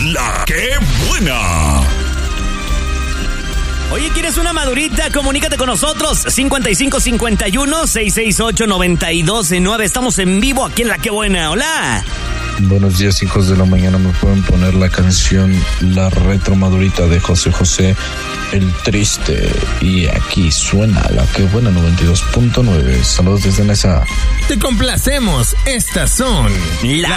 La que buena. Oye, ¿quieres una madurita? Comunícate con nosotros. 5551-668-9209. Estamos en vivo aquí en La Que Buena. Hola. Buenos días, hijos de la mañana. ¿Me pueden poner la canción La Retro Madurita de José José, El Triste? Y aquí suena La Que Buena 92.9. Saludos desde Nesa. Te complacemos. Estas son La